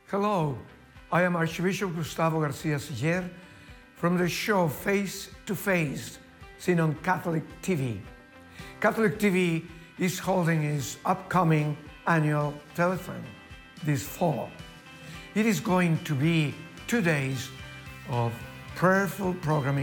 Hello, I am Archbishop Gustavo Garcia Siller from the show Face to Face, seen on Catholic TV. Catholic TV is holding its upcoming annual telethon this fall. It is going to be 2 days of prayerful programming